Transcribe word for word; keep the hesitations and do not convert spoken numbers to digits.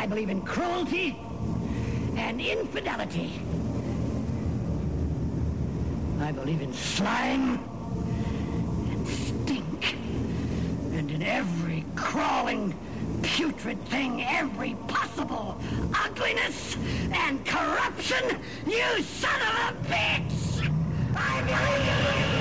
I believe in cruelty and infidelity. I believe in slime and stink, and in every crawling, putrid thing, every possible ugliness and corruption, you son of a bitch! I believe